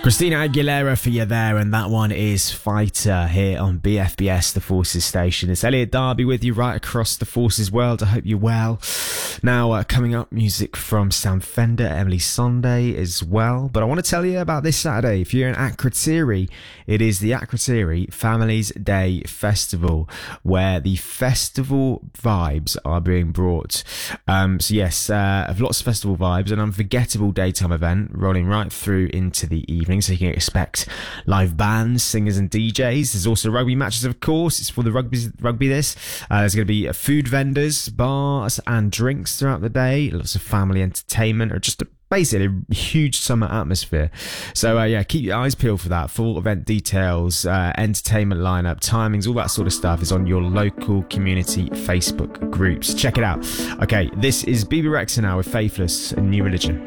Christina Aguilera for you there, and that one is Fighter here on BFBS, the Forces station. It's Elliot Darby with you right across the Forces world. I hope you're well. Now, coming up, music from Sam Fender, Emily Sondé as well. But I want to tell you about this Saturday. If you're in Akrotiri, it is the Akrotiri Families Day Festival, where the festival vibes are being brought. So yes, lots of festival vibes, an unforgettable daytime event rolling right through into the evening. So you can expect live bands, singers and DJs. There's also rugby matches, of course. It's for the rugby this. There's going to be food vendors, bars and drinks throughout the day. Lots of family entertainment, or just basically a huge summer atmosphere. So keep your eyes peeled for that. Full event details, entertainment lineup, timings, all that sort of stuff is on your local community Facebook groups. Check it out. Okay, this is BB Rexa now with Faithless and New Religion.